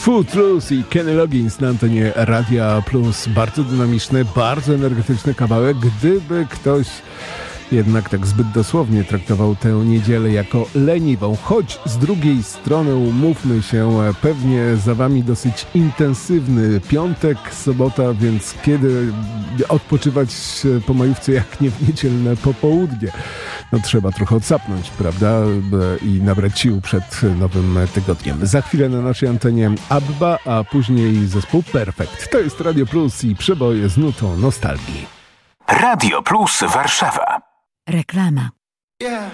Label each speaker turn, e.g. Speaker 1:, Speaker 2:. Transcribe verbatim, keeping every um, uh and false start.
Speaker 1: Footloose i Kenny Loggins na antenie Radia Plus. Bardzo dynamiczny, bardzo energetyczny kawałek. Gdyby ktoś jednak tak zbyt dosłownie traktował tę niedzielę jako leniwą, choć z drugiej strony umówmy się, pewnie za wami dosyć intensywny piątek, sobota, więc kiedy odpoczywać po majówce jak nie w niedzielne popołudnie. No trzeba trochę odsapnąć, prawda? I nabrać sił przed nowym tygodniem. Za chwilę na naszej antenie Abba, a później zespół Perfekt. To jest Radio Plus i przeboje z nutą nostalgii.
Speaker 2: Radio Plus Warszawa.
Speaker 3: Reklama.
Speaker 4: Yeah.